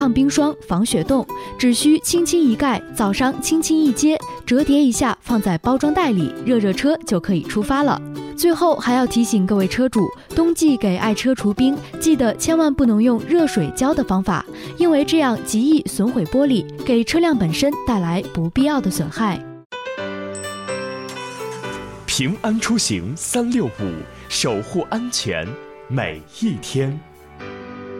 抗冰霜、防雪冻，只需轻轻一盖，早上轻轻一揭，折叠一下放在包装袋里，热热车就可以出发了。最后还要提醒各位车主，冬季给爱车除冰，记得千万不能用热水浇的方法，因为这样极易损毁玻璃，给车辆本身带来不必要的损害。 平安出行365，守护安全每一天。